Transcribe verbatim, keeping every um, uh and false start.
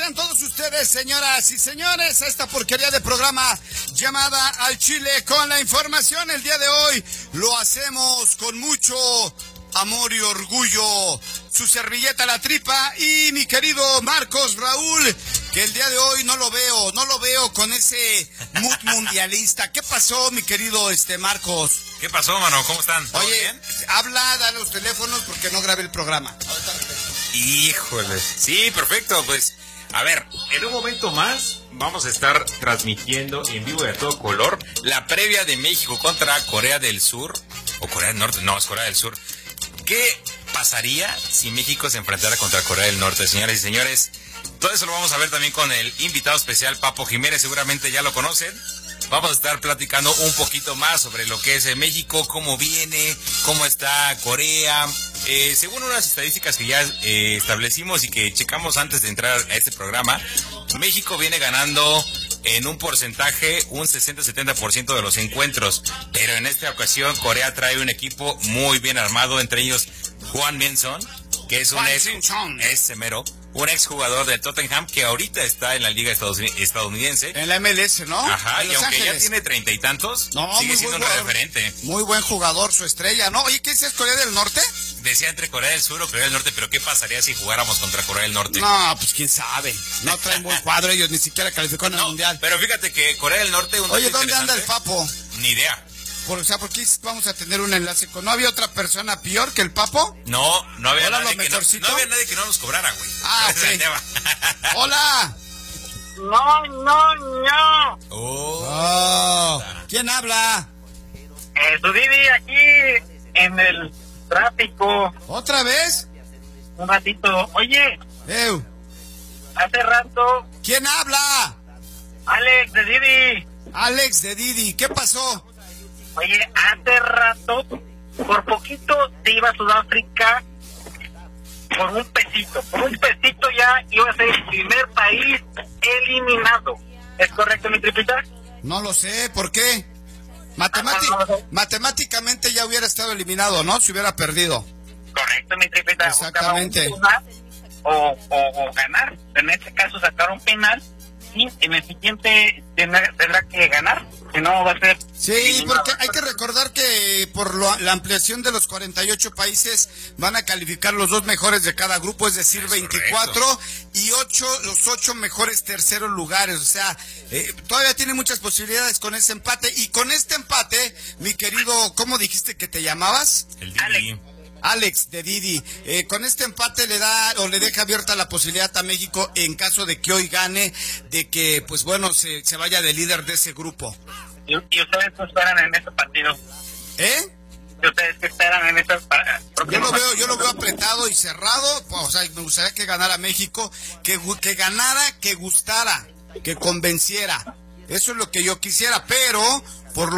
sean todos ustedes, señoras y señores, a esta porquería de programa llamada Al Chile con la Información. El día de hoy lo hacemos con mucho amor y orgullo. Su servilleta La Tripa y mi querido Marcos Raúl, que el día de hoy no lo veo, no lo veo con ese mood mundialista. ¿Qué pasó, mi querido este Marcos? ¿Qué pasó, mano? ¿Cómo están? ¿Todo Oye, bien? habla, da los teléfonos porque no grabé el programa. Híjole. Sí, perfecto, pues, a ver, en un momento más vamos a estar transmitiendo en vivo de todo color la previa de México contra Corea del Sur, o Corea del Norte, no, es Corea del Sur. ¿Qué pasaría si México se enfrentara contra Corea del Norte, señoras y señores? Todo eso lo vamos a ver también con el invitado especial, Papo Jiménez, seguramente ya lo conocen. Vamos a estar platicando un poquito más sobre lo que es México, cómo viene, cómo está Corea. Eh, según unas estadísticas que ya eh, establecimos y que checamos antes de entrar a este programa, México viene ganando en un porcentaje un sesenta a setenta por ciento de los encuentros, pero en esta ocasión Corea trae un equipo muy bien armado, entre ellos Juan Min-son, que es un ex, ese mero, un exjugador del Tottenham que ahorita está en la liga estadounidense. En la M L S, ¿no? Ajá, en y Los aunque Ángeles. ya tiene treinta y tantos, no, sigue siendo un jugador, referente. Muy buen jugador, su estrella, ¿no? Oye, ¿qué es Corea del Norte? Decía entre Corea del Sur o Corea del Norte, pero ¿qué pasaría si jugáramos contra Corea del Norte? No, pues quién sabe. No traen buen cuadro, ellos ni siquiera calificó en el no, Mundial. Pero fíjate que Corea del Norte... Un Oye, ¿dónde anda el Papo? Ni idea. Por, o sea, ¿por qué vamos a tener un enlace con... ¿No había otra persona peor que el Papo? No, no había, nadie que no, no había nadie que no nos cobrara, güey. Ah, ok. ¡Hola! No, no, no. Oh. Oh. ¿Quién habla? Eh, su Didi aquí en el tráfico. ¿Otra vez? Un ratito. Oye, Ew. hace rato, ¿Quién habla? Alex de Didi. Alex de Didi. ¿Qué pasó? Oye, hace rato, por poquito te iba a Sudáfrica por un pesito. Por un pesito ya iba a ser el primer país eliminado. ¿Es correcto, mi tripita? No lo sé, ¿por qué? Matemati- Ah, no, no, no. Matemáticamente ya hubiera estado eliminado, ¿no? Si hubiera perdido. Correcto, mi tripita. Exactamente. Buscaba un O, o, o ganar. En este caso sacar un penal y en el siguiente tendrá, tendrá que ganar. Si no va a ser... Sí, eliminado. porque hay que recordar que por lo, la ampliación de los cuarenta y ocho países van a calificar los dos mejores de cada grupo, es decir, Es veinticuatro correcto. y ocho, los ocho mejores terceros lugares. O sea, eh, todavía tiene muchas posibilidades con ese empate. Y con este empate, mi querido, ¿cómo dijiste que te llamabas? El Didi. Alex de Didi, eh, con este empate le da o le deja abierta la posibilidad a México en caso de que hoy gane, de que pues bueno se, se vaya de líder de ese grupo. ¿Y, y ustedes qué esperan en este partido? ¿Eh? ¿Y ustedes qué esperan en este para, Yo lo veo, yo lo veo apretado y cerrado, o sea, me gustaría que ganara México, que, que ganara, que gustara, que convenciera. Eso es lo que yo quisiera, pero por lo